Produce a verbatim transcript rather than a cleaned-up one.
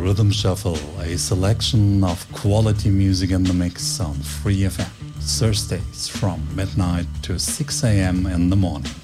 Rhythm Shuffle, a selection of quality music in the mix on Free F M, Thursdays from midnight to six a m in the morning.